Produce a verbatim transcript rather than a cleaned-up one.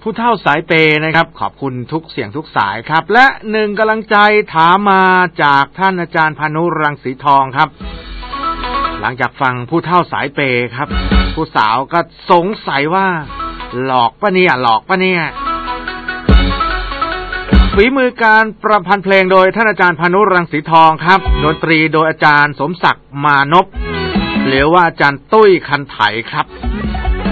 ผู้เฒ่าสายเปนะครับขอบคุณทุกเสียงทุกสายครับและหนึ่งกำลังใจถามมาจากท่านอาจารย์พานุรังสีทองครับหลังจากฟังผู้เฒ่าสายเปครับผู้สาวก็สงสัยว่าหลอกปะเนี่ยหลอกปะเนี่ยฝีมือการประพันธ์เพลงโดยท่านอาจารย์พานุรังสีทองครับดนตรีโดยอาจารย์สมศักดิ์มานพหรือว่าอาจารย์ตุ้ยคันไถครับ